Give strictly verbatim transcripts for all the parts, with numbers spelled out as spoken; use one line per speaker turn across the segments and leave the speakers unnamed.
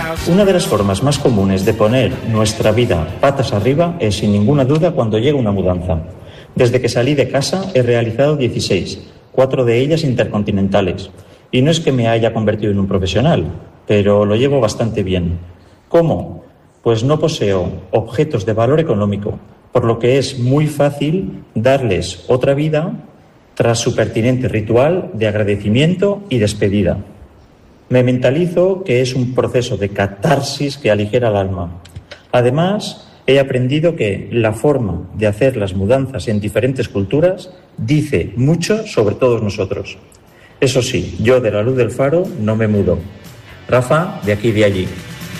Una de las formas más comunes de poner nuestra vida patas arriba es, sin ninguna duda, cuando llega una mudanza. Desde que salí de casa he realizado dieciséis, cuatro de ellas intercontinentales. Y no es que me haya convertido en un profesional, pero lo llevo bastante bien. ¿Cómo? Pues no poseo objetos de valor económico, por lo que es muy fácil darles otra vida tras su pertinente ritual de agradecimiento y despedida. Me mentalizo que es un proceso de catarsis que aligera el alma. Además, he aprendido que la forma de hacer las mudanzas en diferentes culturas dice mucho sobre todos nosotros. Eso sí, yo de la Luz del Faro no me mudo. Rafa, de aquí y de allí.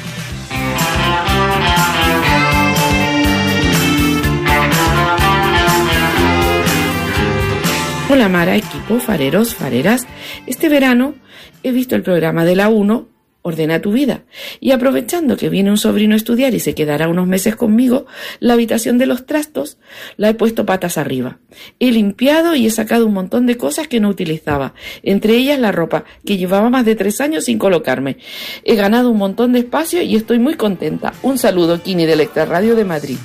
Hola Mara, equipo, fareros, fareras. Este verano he visto el programa de la uno, Ordena tu vida, y aprovechando que viene un sobrino a estudiar y se quedará unos meses conmigo, la habitación de los trastos la he puesto patas arriba. He limpiado y he sacado un montón de cosas que no utilizaba, entre ellas la ropa, que llevaba más de tres años sin colocarme. He ganado un montón de espacio y estoy muy contenta. Un saludo, Kini de Electra Radio de Madrid.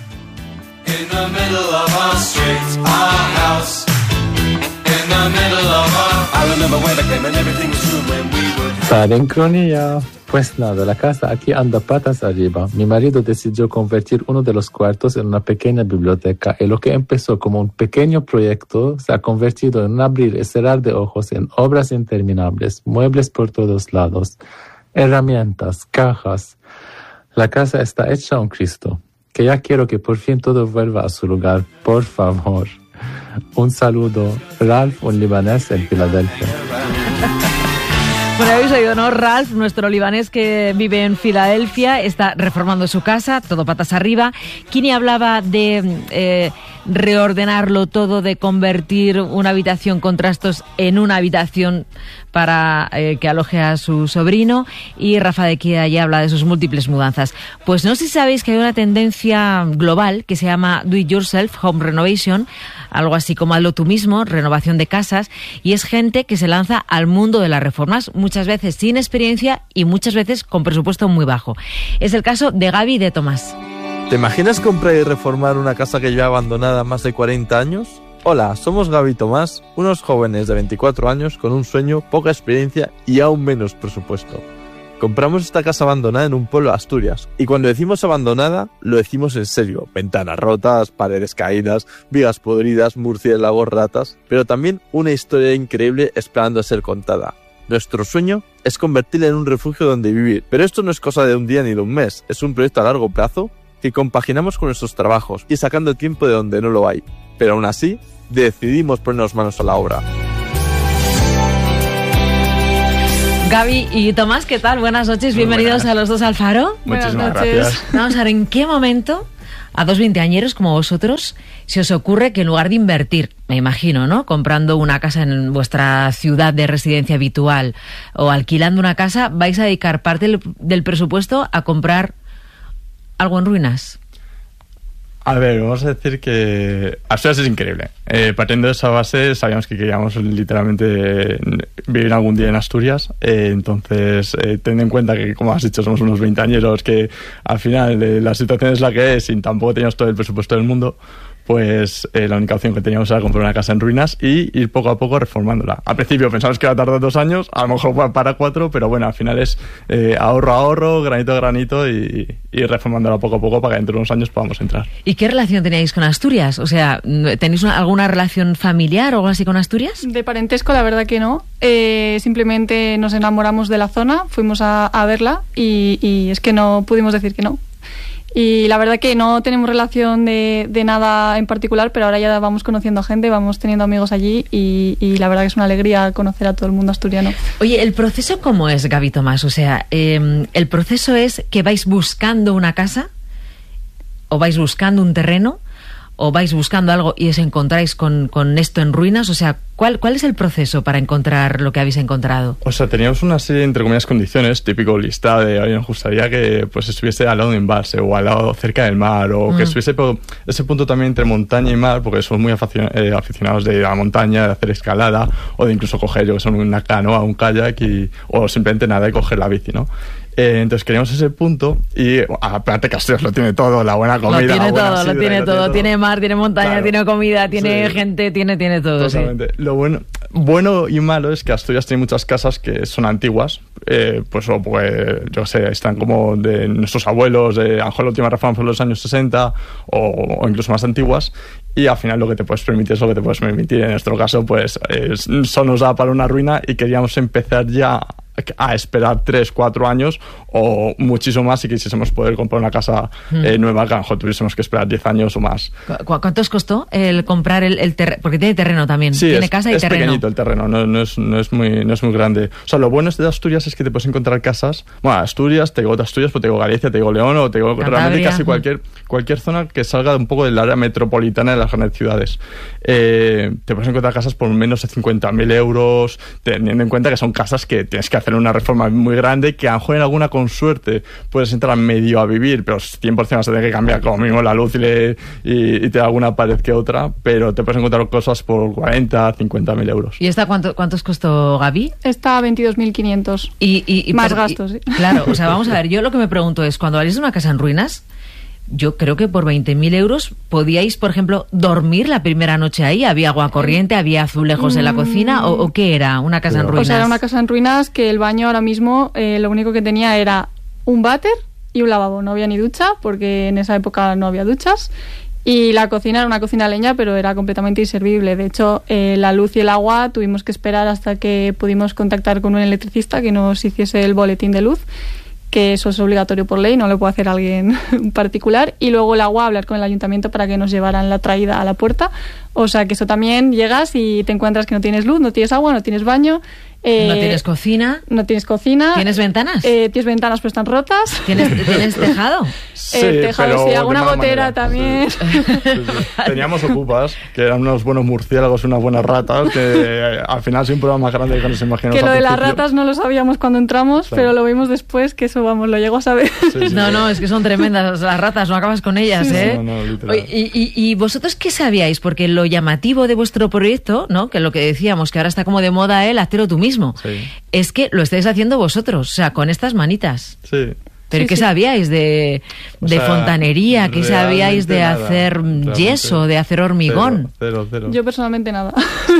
Sincronía. Pues nada, la casa aquí anda patas arriba. Mi marido decidió convertir uno de los cuartos en una pequeña biblioteca y lo que empezó como un pequeño proyecto se ha convertido en un abrir y cerrar de ojos en obras interminables, muebles por todos lados, herramientas, cajas. La casa está hecha un Cristo, que ya quiero que por fin todo vuelva a su lugar, por favor. Un saludo, Ralph, un libanés en Filadelfia.
Bueno, habéis oído, ¿no? Ralph, nuestro libanés que vive en Filadelfia, está reformando su casa, todo patas arriba. Kini hablaba de eh, reordenarlo todo, de convertir una habitación con trastos en una habitación para eh, que aloje a su sobrino, y Rafa de Kia ya habla de sus múltiples mudanzas. Pues no sé si sabéis que hay una tendencia global que se llama Do It Yourself Home Renovation, algo así como hazlo tú mismo, renovación de casas, y es gente que se lanza al mundo de las reformas, muchas veces sin experiencia y muchas veces con presupuesto muy bajo. Es el caso de Gaby y de Tomás.
¿Te imaginas comprar y reformar una casa que lleva abandonada más de cuarenta años? Hola, somos Gaby y Tomás, unos jóvenes de veinticuatro años con un sueño, poca experiencia y aún menos presupuesto. Compramos esta casa abandonada en un pueblo de Asturias, y cuando decimos abandonada, lo decimos en serio. Ventanas rotas, paredes caídas, vigas podridas, murciélagos, ratas, pero también una historia increíble esperando a ser contada. Nuestro sueño es convertirla en un refugio donde vivir, pero esto no es cosa de un día ni de un mes, es un proyecto a largo plazo que compaginamos con nuestros trabajos y sacando tiempo de donde no lo hay. Pero aún así, decidimos ponernos manos a la obra.
Gaby y Tomás, ¿qué tal? Buenas noches, bienvenidos a los dos al Faro.
Muchísimas gracias.
Vamos a ver, ¿en qué momento a dos veinteañeros como vosotros se os ocurre que en lugar de invertir, me imagino, ¿no?, comprando una casa en vuestra ciudad de residencia habitual o alquilando una casa, vais a dedicar parte del, del presupuesto a comprar algo en ruinas?
A ver, vamos a decir que Asturias es increíble. Eh, partiendo de esa base, sabíamos que queríamos literalmente vivir algún día en Asturias. Eh, entonces, eh, teniendo en cuenta que, como has dicho, somos unos veinteañeros, que al final eh, la situación es la que es y tampoco teníamos todo el presupuesto del mundo, pues eh, la única opción que teníamos era comprar una casa en ruinas y ir poco a poco reformándola. Al principio pensamos que iba a tardar dos años, a lo mejor para cuatro, pero bueno, al final es eh, ahorro a ahorro, granito a granito y, y reformándola poco a poco para que dentro de unos años podamos entrar.
¿Y qué relación teníais con Asturias? O sea, ¿tenéis una, alguna relación familiar o algo así con Asturias?
De parentesco, la verdad que no. Eh, simplemente nos enamoramos de la zona, fuimos a, a verla y, y es que no pudimos decir que no. Y la verdad que no tenemos relación de, de nada en particular, pero ahora ya vamos conociendo a gente, vamos teniendo amigos allí y, y la verdad que es una alegría conocer a todo el mundo asturiano.
Oye, ¿el proceso cómo es, Gaby Tomás? O sea, eh, ¿el proceso es que vais buscando una casa o vais buscando un terreno o vais buscando algo y os encontráis con, con esto en ruinas? O sea, ¿cuál, ¿cuál es el proceso para encontrar lo que habéis encontrado?
O sea, teníamos una serie, entre comillas, condiciones, típico listado de, oye, nos gustaría que pues estuviese al lado de un embalse o al lado cerca del mar o mm. que estuviese por ese punto también entre montaña y mar, porque somos muy aficionados, eh, aficionados de la montaña, de hacer escalada o de incluso coger, yo que son una canoa, un kayak y, o simplemente nada y coger la bici, ¿no? Eh, entonces queríamos ese punto y bueno, aparte Castellos lo tiene todo, la buena comida,
lo tiene
la buena
todo,
sidra,
lo tiene
lo
todo,
tiene todo,
tiene mar, tiene montaña,
claro.
tiene comida, tiene
Sí.
gente, tiene, tiene todo.
Totalmente.
Sí.
Lo bueno, bueno y malo es que Asturias tiene muchas casas que son antiguas, eh, pues, o, pues yo sé, están como de nuestros abuelos, de a lo mejor la última reforma fue en los años sesenta o, o incluso más antiguas. Y al final lo que te puedes permitir es lo que te puedes permitir. En nuestro caso, pues es, solo nos da para una ruina y queríamos empezar ya a esperar tres, cuatro años o muchísimo más si quisiésemos poder comprar una casa mm. eh, nueva, que a lo mejor tuviésemos que esperar diez años o más.
¿Cu ¿Cuánto os costó el comprar el, el terreno? Porque tiene terreno también,
sí,
tiene
es,
casa y
es
terreno.
Es pequeñito el terreno, no, no, es, no, es muy, no es muy grande. O sea, lo bueno de Asturias es que te puedes encontrar casas, bueno, Asturias, te digo Asturias, pues te digo Galicia, te digo León o te digo
Cantabria.
Realmente casi cualquier, cualquier zona que salga un poco del área metropolitana de las grandes ciudades. Eh, te puedes encontrar casas por menos de cincuenta mil euros, teniendo en cuenta que son casas que tienes que hacer una reforma muy grande, que a lo mejor en alguna con suerte puedes entrar medio a vivir, pero cien por ciento vas a tener que cambiar como mínimo la luz y, le, y, y te da alguna pared que otra, pero te puedes encontrar cosas por cuarenta, cincuenta mil euros.
¿Y esta cuánto, cuántos costó, Gaby?
Está a veintidós mil quinientos.
Y, y, y
más
per,
gastos,
y,
¿sí?
Claro, o sea, vamos a ver, yo lo que me pregunto es, cuando habláis de una casa en ruinas, yo creo que por veinte mil euros podíais, por ejemplo, dormir la primera noche ahí. ¿Había agua corriente? ¿Había azulejos en la cocina? ¿O, o qué era? ¿Una casa en ruinas?
O sea, era una casa en ruinas que el baño ahora mismo eh, lo único que tenía era un váter y un lavabo. No había ni ducha, porque en esa época no había duchas. Y la cocina era una cocina a leña, pero era completamente inservible. De hecho, eh, la luz y el agua tuvimos que esperar hasta que pudimos contactar con un electricista que nos hiciese el boletín de luz, que eso es obligatorio por ley, no lo puede hacer alguien particular. Y luego el agua, hablar con el ayuntamiento para que nos llevaran la traída a la puerta. O sea, que eso también llegas y te encuentras que no tienes luz, no tienes agua, no tienes baño. Eh,
¿No tienes cocina?
No tienes cocina.
¿Tienes ventanas?
Eh, tienes ventanas, pero están rotas.
¿Tienes, ¿tienes tejado?
Sí,
eh, tejado, sí, alguna gotera
manera.
también.
Sí, sí, sí. Teníamos ocupas, que eran unos buenos murciélagos, unas buenas ratas, que eh, al final es un problema más grande que nos imaginamos.
Que lo de las
principio.
ratas no lo sabíamos cuando entramos, claro. Pero lo vimos después, que eso, vamos, lo llego a saber.
Sí, sí,
no,
sí.
no, es que son tremendas las ratas, no acabas con ellas,
Sí,
¿eh?
No, no, literal.
Oye, y, y, ¿Y vosotros qué sabíais? Porque lo llamativo de vuestro proyecto, ¿no? Que lo que decíamos, que ahora está como de moda el hacerlo tú mismo,
Sí.
es que lo estáis haciendo vosotros, o sea, con estas manitas.
Sí.
¿Pero
Sí,
qué
sí.
sabíais de,
O
de
sea,
fontanería? ¿Qué sabíais de
realmente nada,
hacer
realmente.
yeso, de hacer hormigón?
Cero, cero, cero.
Yo personalmente nada.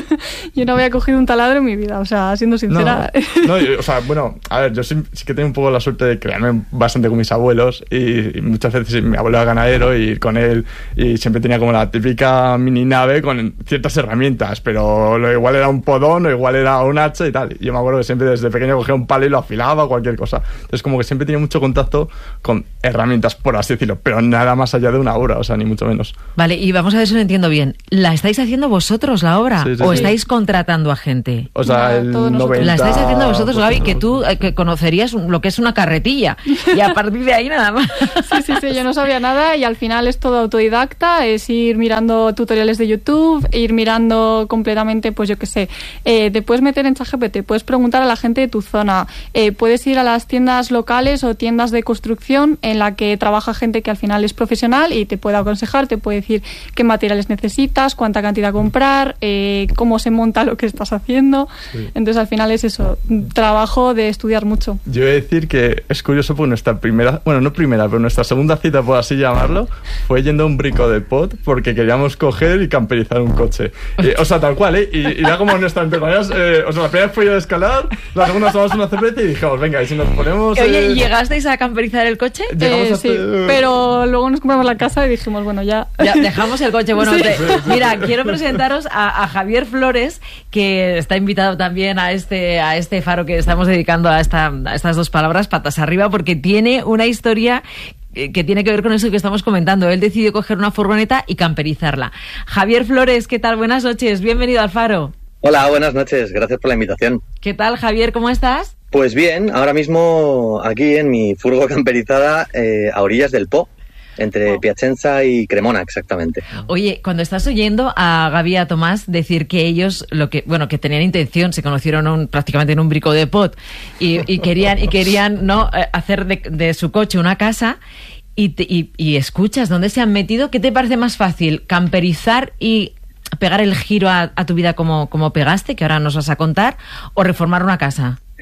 Yo no había cogido un taladro en mi vida, o sea, siendo sincera.
No, no, yo- o sea, bueno, a ver, yo sí, sí que tengo un poco la suerte de crearme bastante con mis abuelos y, y muchas veces mi abuelo era ganadero y ir con él y siempre tenía como la típica mini nave con ciertas herramientas, pero lo igual era un podón o igual era un hacha y tal. Y yo me acuerdo que siempre desde pequeño cogía un palo y lo afilaba o cualquier cosa. Entonces como que siempre tenía mucho contacto con herramientas, por así decirlo, pero nada más allá de una obra, o sea, ni mucho menos.
Vale, y vamos a ver si lo entiendo bien. ¿La estáis haciendo vosotros, la obra?
Sí, sí,
¿O
sí.
estáis contratando a gente?
O sea,
No,
el
todos nosotros.
noventa...
La estáis haciendo vosotros, Gaby, que tú
pues,
eh, que conocerías un- lo que es una carretilla. Y a partir de ahí nada más.
Sí, sí, sí, yo no sabía nada y al final es todo autodidacta, es ir mirando tutoriales de YouTube, ir mirando completamente, pues yo qué sé, eh, te puedes meter en ChatGPT, puedes preguntar a la gente de tu zona, eh, puedes ir a las tiendas locales o tiendas de construcción en la que trabaja gente que al final es profesional y te puede aconsejar, te puede decir qué materiales necesitas, cuánta cantidad comprar, eh, cómo se monta lo que estás haciendo.
Sí.
Entonces al final es eso, trabajo de estudiar mucho.
Yo voy a decir que es curioso porque nuestra primera, bueno, no primera, pero nuestra segunda cita, por así llamarlo, fue yendo a un brico de pot porque queríamos coger y camperizar un coche. Y, o sea, tal cual, ¿eh? Y, y era como nuestra empezamos, eh, o sea, la primera fue ir a escalar, la segunda tomamos una cerveza y dijimos, venga, y si nos ponemos...
Oye,
eh,
¿y llegasteis a camperizar el coche?
Llegamos
Eh,
hasta-
sí, pero luego nos compramos la casa y dijimos, bueno, ya...
Ya, dejamos el coche. Bueno,
Sí.
te- mira, quiero presentaros a, a Javier Flores, que está invitado también a este, a este faro que estamos dedicando a, esta, a estas dos palabras, patas arriba, porque tiene una historia que que tiene que ver con eso que estamos comentando. Él decidió coger una furgoneta y camperizarla. Javier Flores, ¿qué tal? Buenas noches, bienvenido al faro.
Hola, buenas noches. Gracias por la invitación.
¿Qué tal, Javier? ¿Cómo estás?
Pues bien, ahora mismo aquí en mi furgo camperizada eh, a orillas del Po, entre
Oh.
Piacenza y Cremona, exactamente.
Oye, cuando estás oyendo a Gaby y a Tomás decir que ellos, lo que, bueno, que tenían intención, se conocieron un- prácticamente en un brico de pot y, y querían, y querían, ¿no?, eh, hacer de, de su coche una casa y, te- y, y escuchas dónde se han metido, ¿qué te parece más fácil? ¿Camperizar y pegar el giro a, a tu vida como, como pegaste, que ahora nos vas a contar, o reformar una casa?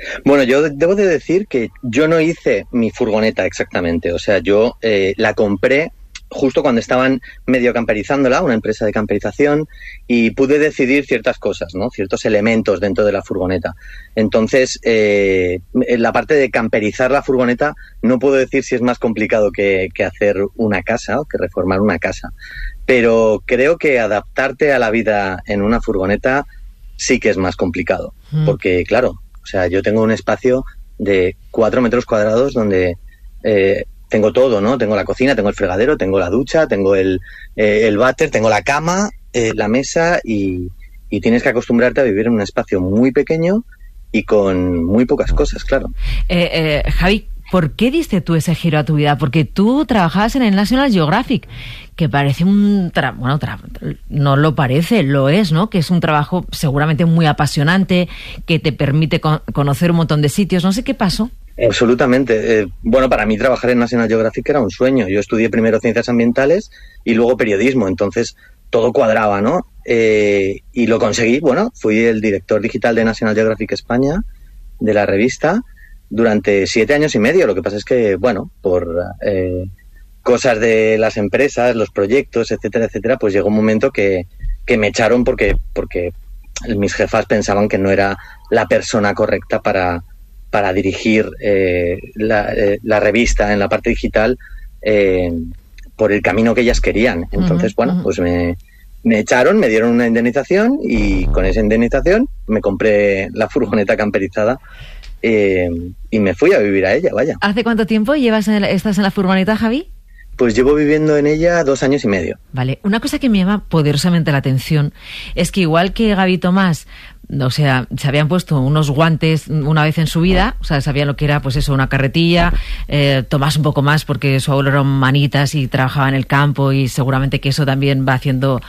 Bueno, yo debo de decir que yo no hice mi furgoneta exactamente. O sea, yo eh, la compré justo cuando estaban medio camperizándola, una empresa de camperización, y pude decidir ciertas cosas, ¿no? Ciertos elementos dentro de la furgoneta. Entonces, eh, en la parte de camperizar la furgoneta, no puedo decir si es más complicado que, que hacer una casa o que reformar una casa. Pero creo que adaptarte a la vida en una furgoneta sí que es más complicado. Mm. Porque, claro, o sea, yo tengo un espacio de cuatro metros cuadrados donde eh, tengo todo, ¿no? Tengo la cocina, tengo el fregadero, tengo la ducha, tengo el, eh, el váter, tengo la cama, eh, la mesa y, y tienes que acostumbrarte a vivir en un espacio muy pequeño y con muy pocas cosas, claro.
Eh, eh, Javi, ¿por qué diste tú ese giro a tu vida? Porque tú trabajabas en el National Geographic, que parece un... Tra- bueno, tra- no lo parece, lo es, ¿no? Que es un trabajo seguramente muy apasionante, que te permite con- conocer un montón de sitios. No sé qué pasó.
Absolutamente. Eh, bueno, para mí trabajar en National Geographic era un sueño. Yo estudié primero ciencias ambientales y luego periodismo, entonces todo cuadraba, ¿no? Eh, y lo conseguí. Bueno, fui el director digital de National Geographic España, de la revista, durante siete años y medio. Lo que pasa es que, bueno, por eh, cosas de las empresas, los proyectos, etcétera, etcétera, pues llegó un momento que, que me echaron porque, porque mis jefas pensaban que no era la persona correcta para... para dirigir eh, la, eh, la revista en la parte digital eh, por el camino que ellas querían. Entonces, uh-huh, bueno, uh-huh. pues me, me echaron, me dieron una indemnización y con esa indemnización me compré la furgoneta camperizada eh, y me fui a vivir a ella, vaya.
¿Hace cuánto tiempo llevas en el, estás en la furgoneta, Javi?
Pues llevo viviendo en ella dos años y medio.
Vale, una cosa que me llama poderosamente la atención es que igual que Gaby Tomás, o sea, se habían puesto unos guantes una vez en su vida, o sea, sabían lo que era, pues eso, una carretilla, eh, Tomás un poco más porque su abuelo era manitas y trabajaba en el campo y seguramente que eso también va haciendo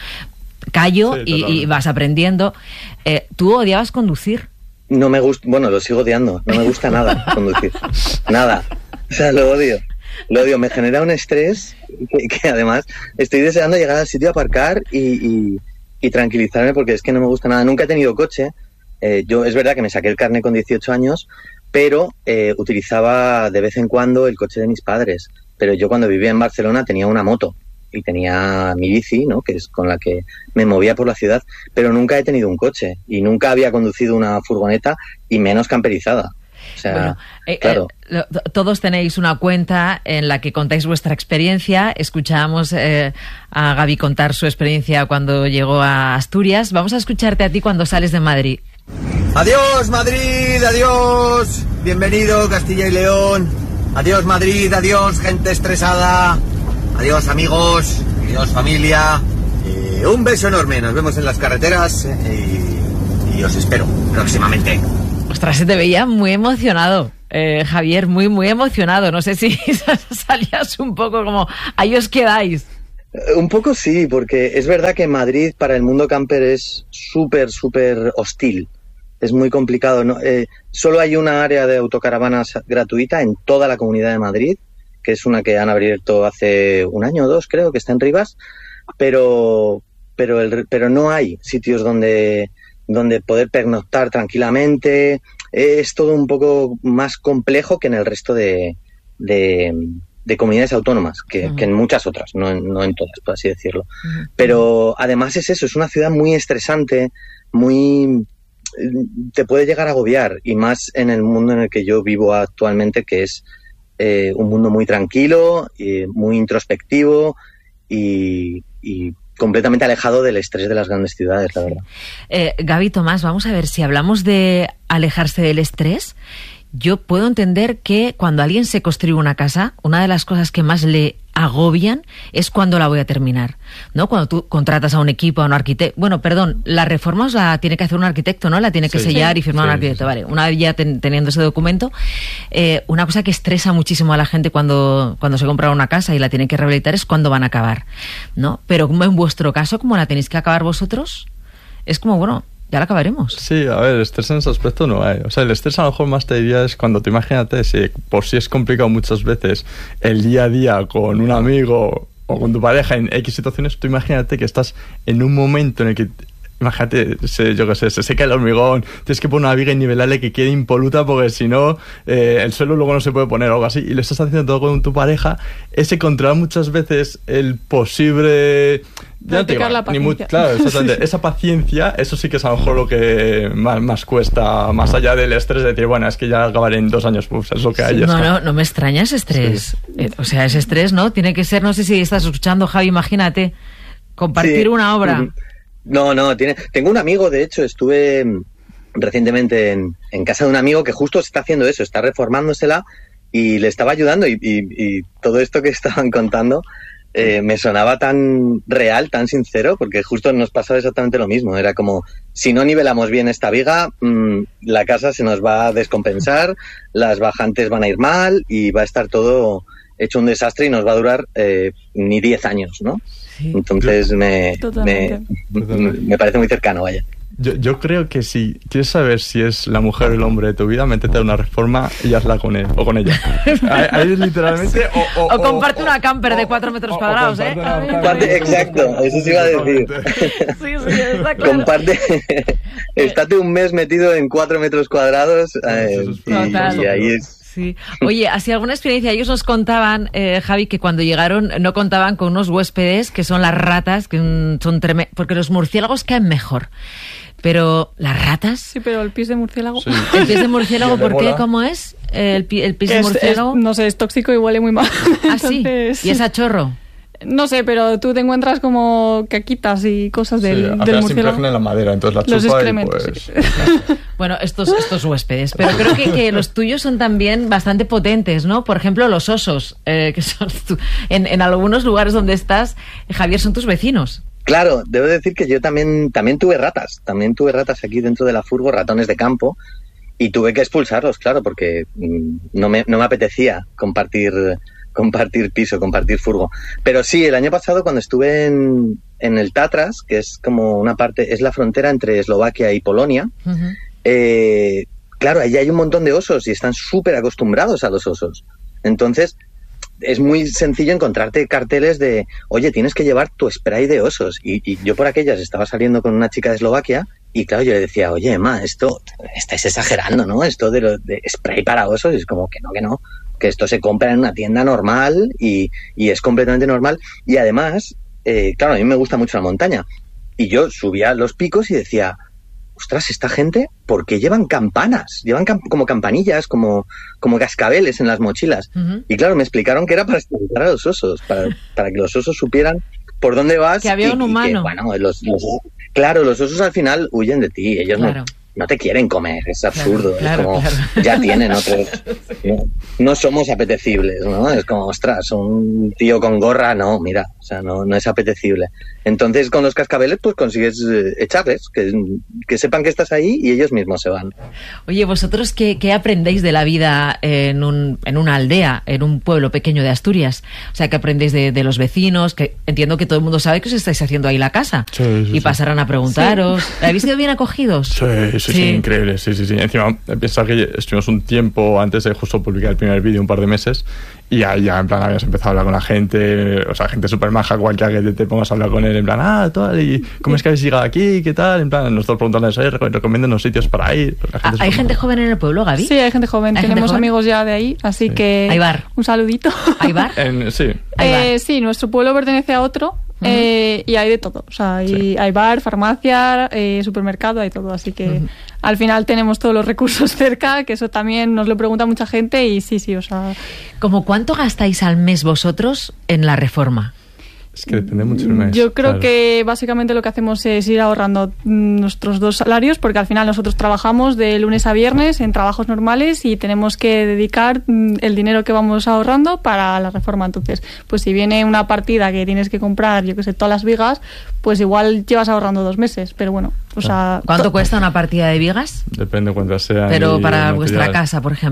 callo sí, y, y vas aprendiendo. Eh, ¿Tú odiabas conducir?
No me gusta, bueno, lo sigo odiando, no me gusta nada conducir, nada, o sea, lo odio. Lo odio, me genera un estrés que, que además estoy deseando llegar al sitio a aparcar y, y, y tranquilizarme porque es que no me gusta nada. Nunca he tenido coche. Eh, yo es verdad que me saqué el carnet con dieciocho años, pero eh, utilizaba de vez en cuando el coche de mis padres. Pero yo cuando vivía en Barcelona tenía una moto y tenía mi bici, ¿no? Que es con la que me movía por la ciudad, pero nunca he tenido un coche y nunca había conducido una furgoneta y menos camperizada. O sea,
bueno, eh,
claro.
eh, todos tenéis una cuenta en la que contáis vuestra experiencia. Escuchábamos eh, a Gaby contar su experiencia cuando llegó a Asturias. Vamos a escucharte a ti cuando sales de Madrid.
Adiós Madrid, adiós. Bienvenido Castilla y León. Adiós Madrid, adiós gente estresada. Adiós amigos, adiós familia. Eh, un beso enorme. Nos vemos en las carreteras y, y os espero próximamente.
Ostras, se te veía muy emocionado, eh, Javier, muy, muy emocionado. No sé si salías un poco como, ahí os quedáis.
Un poco sí, porque es verdad que Madrid para el mundo camper es súper, súper hostil. Es muy complicado, ¿no? Eh, solo hay una área de autocaravanas gratuita en toda la Comunidad de Madrid, que es una que han abierto hace un año o dos, creo, que está en Rivas, pero, pero, el, pero no hay sitios donde... donde poder pernoctar tranquilamente. Es todo un poco más complejo que en el resto de, de, de comunidades autónomas, que, uh-huh. que en muchas otras, no en, no en todas, por así decirlo. Uh-huh. Pero además es eso, es una ciudad muy estresante, muy... te puede llegar a agobiar, y más en el mundo en el que yo vivo actualmente, que es eh, un mundo muy tranquilo, y muy introspectivo y... y completamente alejado del estrés de las grandes ciudades, la verdad.
Eh, Gaby Tomás, vamos a ver, si hablamos de alejarse del estrés, yo puedo entender que cuando alguien se construye una casa, una de las cosas que más le agobian es cuándo la voy a terminar, ¿no? Cuando tú contratas a un equipo, a un arquitecto... Bueno, perdón, la reforma os la tiene que hacer un arquitecto, ¿no? La tiene que sí, sellar sí. y firmar sí, un arquitecto. Sí, sí. Vale, una vez ya ten, teniendo ese documento, eh, una cosa que estresa muchísimo a la gente cuando, cuando se compra una casa y la tiene que rehabilitar es cuándo van a acabar, ¿no? Pero como en vuestro caso, como la tenéis que acabar vosotros, es como, bueno... ya la acabaremos.
Sí, a ver, estrés en ese aspecto no hay. O sea, el estrés a lo mejor más te diría es cuando te imagínate, si por si es complicado muchas veces el día a día con un amigo o con tu pareja en X situaciones, tú imagínate que estás en un momento en el que imagínate, se, yo qué sé, se seca el hormigón, tienes que poner una viga nivelable que quede impoluta porque si no, eh, el suelo luego no se puede poner o algo así, y lo estás haciendo todo con tu pareja, ese controlar muchas veces el posible... Ya no te digo,
la
ni muy,
paciencia.
claro, exactamente. Esa paciencia, eso sí que es a lo mejor lo que más, más cuesta, más allá del estrés de decir, bueno, es que ya acabaré en dos años, pues es lo que hay.
Sí,
ya
no,
está.
no, no me extraña ese estrés.
Sí.
Eh, o sea, ese estrés, ¿no? Tiene que ser, no sé si estás escuchando, Javi, imagínate, compartir
Sí.
una obra.
No, no, tiene... tengo un amigo, de hecho, estuve recientemente en, en casa de un amigo que justo está haciendo eso, está reformándosela y le estaba ayudando y, y, y todo esto que estaban contando eh, me sonaba tan real, tan sincero, porque justo nos pasaba exactamente lo mismo. Era como, si no nivelamos bien esta viga, mmm, la casa se nos va a descompensar, las bajantes van a ir mal y va a estar todo hecho un desastre y nos va a durar eh, ni diez años, ¿no?
Sí.
Entonces me, me, me, me parece muy cercano, vaya.
Yo, yo creo que si quieres saber si es la mujer o el hombre de tu vida, métete a una reforma y hazla con él o con ella. Ahí, ahí literalmente. O, o,
O comparte
o,
una camper de cuatro metros
o,
cuadrados,
o
¿eh?
Comparte, exacto, eso sí iba a decir.
Sí, sí, está claro.
Comparte, estate un mes metido en cuatro metros cuadrados eh, y, y ahí es...
Sí. Oye, así alguna experiencia. Ellos nos contaban, eh, Javi, que cuando llegaron no contaban con unos huéspedes que son las ratas, que mm, son tremendos, porque los murciélagos caen mejor. Pero, ¿las ratas?
Sí, pero el pis de murciélago...
Sí.
¿El pis de murciélago por qué?
bola.
¿Cómo es? El, pi- el pis
Que
de
es-
murciélago.
es- no sé, es tóxico y huele muy mal.
Ah, sí.
Entonces,
¿Y es a chorro?
No sé, pero tú te encuentras como caquitas y cosas
Sí,
del,
al
del
final se
murciélago.
impregna en la madera, entonces la
Los
chupa y
excrementos,
pues...
sí.
Bueno, estos, estos huéspedes. Pero creo que, que los tuyos son también bastante potentes, ¿no? Por ejemplo, los osos, eh, que son tu- en, en algunos lugares donde estás, eh, Javier, son tus vecinos.
Claro, debo decir que yo también, también tuve ratas, también tuve ratas aquí dentro de la furgo, ratones de campo, y tuve que expulsarlos, claro, porque mm, no me, no me apetecía compartir, compartir piso, compartir furgo. Pero sí, el año pasado cuando estuve en, en el Tatras, que es como una parte, es la frontera entre Eslovaquia y Polonia,
Uh-huh.
eh, claro, allí hay un montón de osos y están súper acostumbrados a los osos. Entonces, es muy sencillo encontrarte carteles de, oye, tienes que llevar tu spray de osos. Y, y yo por aquellas estaba saliendo con una chica de Eslovaquia y claro, yo le decía, oye, Emma, esto, estáis exagerando, ¿no? Esto de, lo, de spray para osos, y es como que no, que no, que esto se compra en una tienda normal y, y es completamente normal. Y además, eh, claro, a mí me gusta mucho la montaña. Y yo subía los picos y decía, ostras, esta gente, ¿por qué llevan campanas? Llevan cam- como campanillas, como, como cascabeles en las mochilas.
Uh-huh.
Y claro, me explicaron que era para espantar a los osos, para, para que los osos supieran por dónde vas.
Que había
y,
un
y
humano.
que, bueno, los, los- claro, los osos al final huyen de ti, ellos
Claro.
no, no te quieren comer, es absurdo.
Claro,
es como,
claro.
ya tienen otros. No, no somos apetecibles, ¿no? Es como, ostras, un tío con gorra, no, mira, o sea, no, no es apetecible. Entonces, con los cascabeles, pues consigues eh, echarles, que, que sepan que estás ahí y ellos mismos se van.
Oye, ¿vosotros qué, qué aprendéis de la vida en, un, en una aldea, en un pueblo pequeño de Asturias? O sea, ¿qué aprendéis de, de los vecinos? Que entiendo que todo el mundo sabe que os estáis haciendo ahí la casa.
Sí, sí,
y
sí.
pasarán a preguntaros. ¿Habéis sido bien acogidos?
Sí, sí, sí,
Sí.
increíble, sí, sí, sí. Encima, piensa que estuvimos un tiempo antes de justo publicar el primer vídeo, un par de meses, y ahí ya, en plan, habías empezado a hablar con la gente, o sea, gente súper maja, cualquiera que te, te pongas a hablar con él, en plan, ah, tal, y ¿cómo es que habéis llegado aquí? ¿Qué tal? En plan, nosotros preguntándoles, oye, recomiéndanos sitios para ir. La
Ah,
gente
¿Hay
súper
gente
maja.
joven en el pueblo, Gaby?
Sí, hay gente joven.
¿Hay gente
Tenemos
joven?
amigos ya de ahí, así
Sí.
que...
¿Hay bar?
Un saludito.
¿Hay bar?
En- sí.
Hay bar.
Eh, sí, nuestro pueblo pertenece a otro eh, y hay de todo. O sea, hay,
Sí.
hay bar, farmacia, eh, supermercado, hay todo. Así que
Ujú.
al final tenemos todos los recursos cerca, que eso también nos lo pregunta mucha gente y sí, sí, o sea...
¿Cómo cuánto gastáis al mes vosotros en la reforma?
Es que depende mucho del mes.
Yo creo
claro.
que básicamente lo que hacemos es ir ahorrando mm, nuestros dos salarios, porque al final nosotros trabajamos de lunes a viernes en trabajos normales y tenemos que dedicar mm, el dinero que vamos ahorrando para la reforma. Entonces, pues si viene una partida que tienes que comprar, yo que sé, todas las vigas, pues igual llevas ahorrando dos meses. Pero bueno, o sea...
¿Cuánto
to-
cuesta una partida de vigas?
Depende cuántas sean.
Pero
y
para
los
vuestra
materiales.
casa, por ejemplo.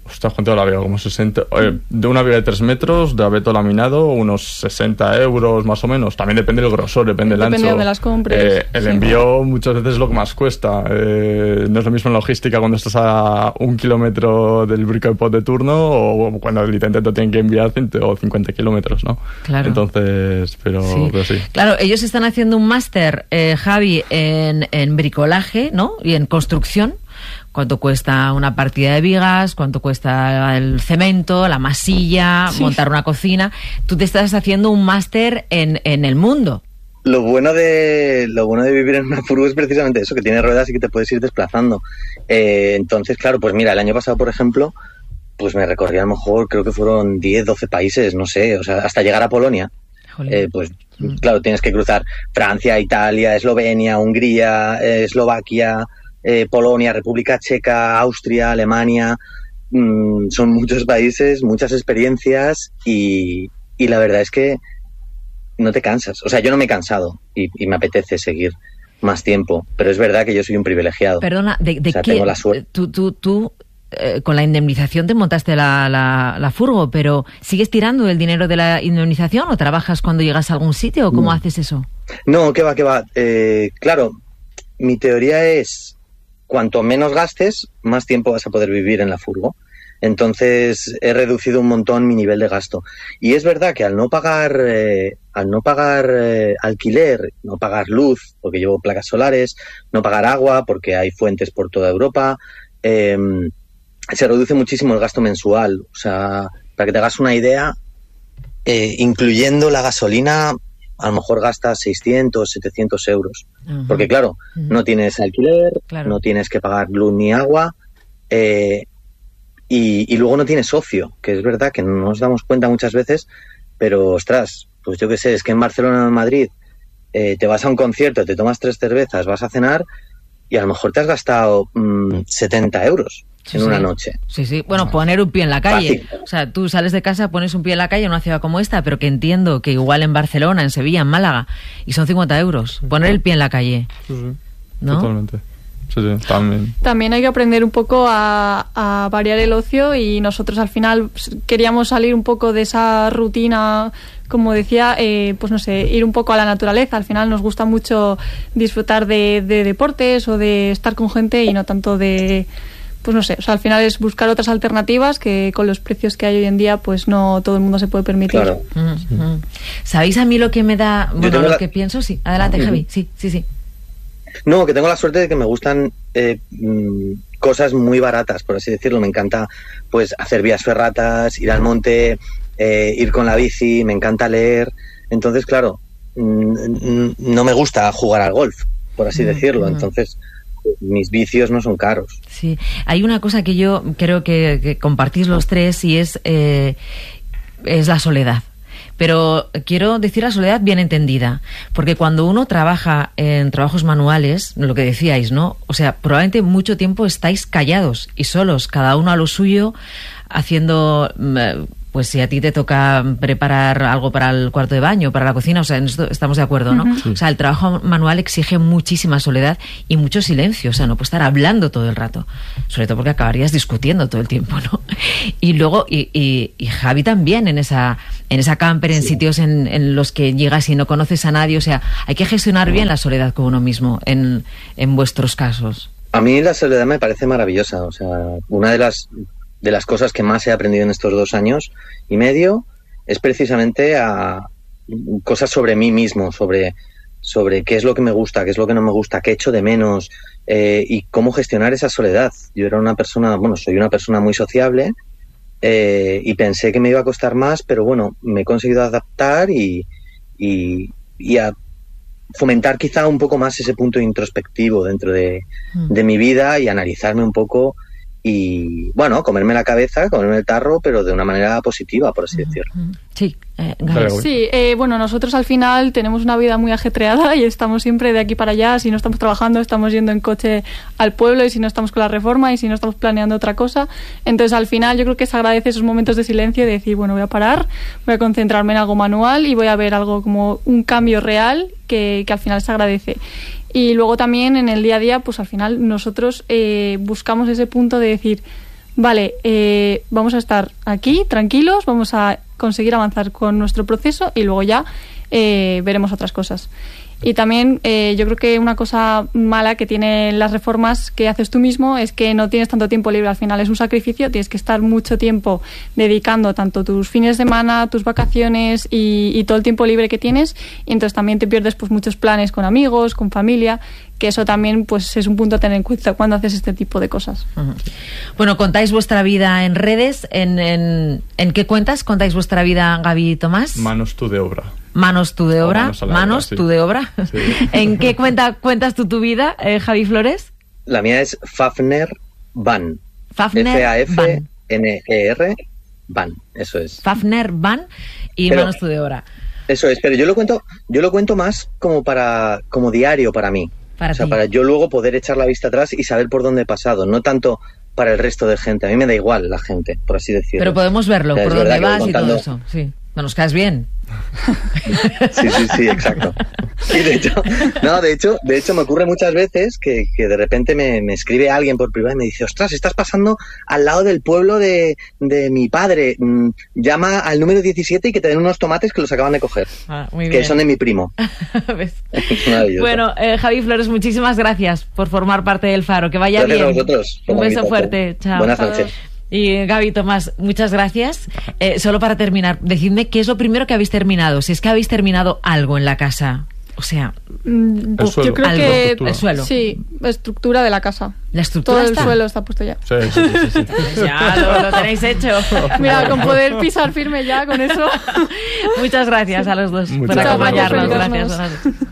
Ostras, ¿cuánto la veo? Como sesenta... Eh, de una viga de tres metros, de abeto laminado, unos sesenta euros más o menos. También depende del grosor, depende del ancho.
Depende de donde las compres.
Eh, el
sí.
envío muchas veces es lo que más cuesta. Eh, no es lo mismo en logística cuando estás a un kilómetro del brico de pot de turno o cuando el intento tienen que enviar ciento cincuenta kilómetros, ¿no?
Claro.
Entonces, pero sí. Pero sí.
Claro, ellos están haciendo un máster, eh, Javi, en, en bricolaje, ¿no? Y en construcción. ¿Cuánto cuesta una partida de vigas? ¿Cuánto cuesta el cemento, la masilla, sí. montar una cocina? Tú te estás haciendo un máster en, en el mundo.
Lo bueno de lo bueno de vivir en una furgo es precisamente eso, que tiene ruedas y que te puedes ir desplazando. Eh, entonces, claro, pues mira, el año pasado, por ejemplo, pues me recorrí a lo mejor, creo que fueron diez, doce países, no sé, o sea, hasta llegar a Polonia. Eh, pues mm. claro, tienes que cruzar Francia, Italia, Eslovenia, Hungría, eh, Eslovaquia... Eh, Polonia, República Checa, Austria, Alemania, mmm, son muchos países, muchas experiencias y, y la verdad es que no te cansas. O sea, yo no me he cansado y, y me apetece seguir más tiempo, pero es verdad que yo soy un privilegiado.
Perdona, ¿de, de
o sea,
qué?
Tengo la suerte.
Tú, tú, tú eh, con la indemnización te montaste la, la, la furgo, pero ¿sigues tirando el dinero de la indemnización o trabajas cuando llegas a algún sitio o cómo mm. haces eso?
No, que va, que va. Eh, claro, mi teoría es cuanto menos gastes, más tiempo vas a poder vivir en la furgo. Entonces he reducido un montón mi nivel de gasto. Y es verdad que al no pagar, eh, al no pagar eh, alquiler, no pagar luz, porque llevo placas solares, no pagar agua, porque hay fuentes por toda Europa, eh, se reduce muchísimo el gasto mensual. O sea, para que te hagas una idea, eh, incluyendo la gasolina, a lo mejor gastas seiscientos, setecientos euros. Uh-huh. Porque claro, uh-huh. no tienes alquiler, claro. no tienes que pagar luz ni agua, eh, y, y luego no tienes socio, que es verdad que no nos damos cuenta muchas veces, pero ostras, pues yo qué sé, es que en Barcelona o en Madrid eh, te vas a un concierto, te tomas tres cervezas, vas a cenar y a lo mejor te has gastado mmm, setenta euros. Sí, en una
sí.
noche.
Sí, sí. Bueno, poner un pie en la calle. Fácil. O sea, tú sales de casa, pones un pie en la calle en una ciudad como esta, pero que entiendo que igual en Barcelona, en Sevilla, en Málaga, y son cincuenta euros. Poner el pie en la calle.
Sí, sí.
¿No?
Totalmente. Sí, sí, también.
También hay que aprender un poco a, a variar el ocio y nosotros al final queríamos salir un poco de esa rutina, como decía, eh, pues no sé, ir un poco a la naturaleza. Al final nos gusta mucho disfrutar de, de deportes o de estar con gente y no tanto de... Pues no sé, o sea, al final es buscar otras alternativas que con los precios que hay hoy en día, pues no todo el mundo se puede permitir.
Claro.
Mm-hmm. ¿Sabéis a mí lo que me da, bueno, lo la... que pienso? Sí, adelante, uh-huh. Javi, sí, sí, sí.
No, que tengo la suerte de que me gustan eh, mmm, cosas muy baratas, por así decirlo. Me encanta, pues, hacer vías ferratas, ir al monte, eh, ir con la bici, me encanta leer. Entonces, claro, mmm, no me gusta jugar al golf, por así uh-huh. decirlo. Entonces... mis vicios no son caros.
Sí, hay una cosa que yo creo que, que compartís los tres y es, eh, es la soledad. Pero quiero decir la soledad bien entendida, porque cuando uno trabaja en trabajos manuales, lo que decíais, ¿no? O sea, probablemente mucho tiempo estáis callados y solos, cada uno a lo suyo, haciendo... Pues si a ti te toca preparar algo para el cuarto de baño, para la cocina, o sea, en esto estamos de acuerdo, ¿no? Uh-huh. Sí. O sea, el trabajo manual exige muchísima soledad y mucho silencio, o sea, no puedes estar hablando todo el rato, sobre todo porque acabarías discutiendo todo el tiempo, ¿no? Y luego, y, y, y Javi también en esa, en esa camper, en sí. sitios en, en los que llegas y no conoces a nadie, o sea, hay que gestionar bien la soledad con uno mismo en, en vuestros casos.
A mí la soledad me parece maravillosa, o sea, una de las... de las cosas que más he aprendido en estos dos años y medio es precisamente a cosas sobre mí mismo, sobre, sobre qué es lo que me gusta, qué es lo que no me gusta, qué echo de menos eh, y cómo gestionar esa soledad. Yo era una persona, bueno, soy una persona muy sociable eh, y pensé que me iba a costar más, pero bueno, me he conseguido adaptar y, y, y a fomentar quizá un poco más ese punto introspectivo dentro de, mm. de mi vida y analizarme un poco. Y, bueno, comerme la cabeza, comerme el tarro, pero de una manera positiva, por así decirlo.
Sí, eh,
sí eh, bueno, nosotros al final tenemos una vida muy ajetreada y estamos siempre de aquí para allá. Si no estamos trabajando, estamos yendo en coche al pueblo, y si no estamos con la reforma, y si no estamos planeando otra cosa. Entonces, al final, yo creo que se agradece esos momentos de silencio y de decir, bueno, voy a parar, voy a concentrarme en algo manual y voy a ver algo como un cambio real que, que al final se agradece. Y luego también en el día a día, pues al final nosotros eh, buscamos ese punto de decir, vale, eh, vamos a estar aquí tranquilos, vamos a conseguir avanzar con nuestro proceso y luego ya eh, veremos otras cosas. Y también eh, yo creo que una cosa mala que tienen las reformas que haces tú mismo es que no tienes tanto tiempo libre. Al final es un sacrificio, tienes que estar mucho tiempo dedicando tanto tus fines de semana, tus vacaciones y, y todo el tiempo libre que tienes, y entonces también te pierdes pues muchos planes con amigos, con familia, que eso también pues es un punto a tener en cuenta cuando haces este tipo de cosas.
Uh-huh. Bueno, contáis vuestra vida en redes, en, en, ¿en qué cuentas contáis vuestra vida, Gaby y Tomás?
Manos tú de obra.
Manos tú de obra,
manos,
manos
obra, sí.
tú de obra. Sí. ¿En qué cuenta cuentas tú tu vida, eh, Javi Flores?
La mía es Fafner Van.
Fafner
F A F N E R Van, eso es.
Fafner Van y pero, Manos tú de obra.
Eso es, pero yo lo cuento, yo lo cuento más como para, como diario para mí.
Para
o sea,
ti.
Para yo luego poder echar la vista atrás y saber por dónde he pasado, no tanto para el resto de gente. A mí me da igual la gente, por así decirlo.
Pero podemos verlo, o sea, por dónde vas
contando...
y todo eso. Sí. No nos caes bien.
Sí, sí, sí, exacto. Y de hecho, no, de hecho, de hecho me ocurre muchas veces que, que de repente me, me escribe alguien por privado y me dice, ostras, estás pasando al lado del pueblo de, de mi padre, mm, llama al número diecisiete y que te den unos tomates que los acaban de coger,
ah, muy
que
bien.
son de mi primo.
Bueno, eh, Javi Flores, muchísimas gracias por formar parte del Faro, que vaya
gracias
bien.
A vosotros.
Un beso bonito, fuerte, chao.
Buenas noches.
Y Gaby, Tomás, muchas gracias. Eh, solo para terminar, decidme qué es lo primero que habéis terminado, si es que habéis terminado algo en la casa. O sea,
mm,
el suelo.
Yo creo
algo,
que
el suelo.
Sí, la estructura de la casa.
La estructura
Todo
está.
el suelo está puesto ya.
Sí, sí, sí, sí.
Ya lo, lo tenéis hecho.
Mira, con poder pisar firme ya con eso.
Muchas gracias a los dos
Muchas
por
gracias.
acompañarnos.
Gracias.
Gracias.